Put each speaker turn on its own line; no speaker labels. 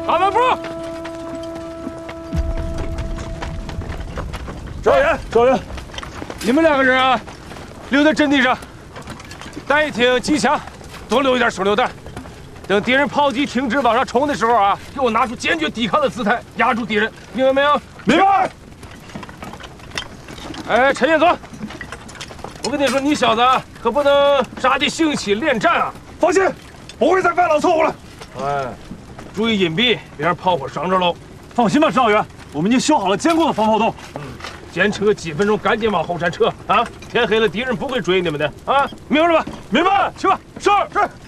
阿满步。
赵元，
你们2个人啊，留在阵地上，待听机枪，多留一点手榴弹。等敌人炮击停止往上冲的时候啊，给我拿出坚决抵抗的姿态，压住敌人，明白没有？
明白。
哎，陈彦宗，我跟你说，你小子啊，可不能杀敌兴起恋战啊！
放心，不会再犯老错误了。
哎，注意隐蔽，别让炮火伤着喽。
放心吧，赵元，我们已经修好了坚固的防炮洞。
坚持个几分钟，赶紧往后山撤啊！天黑了，敌人不会追你们的啊！明白了吧？
明白。
去吧。
是。